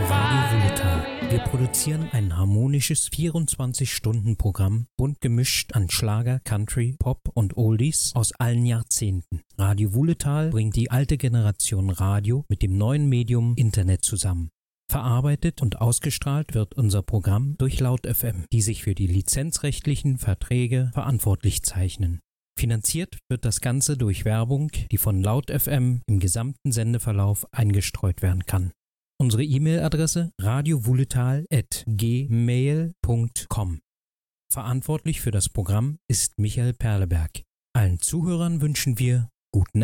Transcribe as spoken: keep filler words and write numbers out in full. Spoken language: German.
Radio Wulletal. Wir produzieren ein harmonisches vierundzwanzig-Stunden-Programm, bunt gemischt an Schlager, Country, Pop und Oldies aus allen Jahrzehnten. Radio Wulletal bringt die alte Generation Radio mit dem neuen Medium Internet zusammen. Verarbeitet und ausgestrahlt wird unser Programm durch Laut F M, die sich für die lizenzrechtlichen Verträge verantwortlich zeichnen. Finanziert wird das Ganze durch Werbung, die von Laut F M im gesamten Sendeverlauf eingestreut werden kann. Unsere E-Mail-Adresse radiowulletal at gmail punkt com. Verantwortlich für das Programm ist Michael Perleberg. Allen Zuhörern wünschen wir guten